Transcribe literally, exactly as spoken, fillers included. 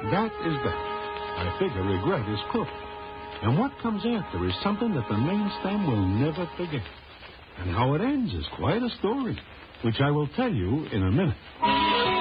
That is that. I figure regret is crooked. And what comes after is something that the main stem will never forget. And how it ends is quite a story, which I will tell you in a minute.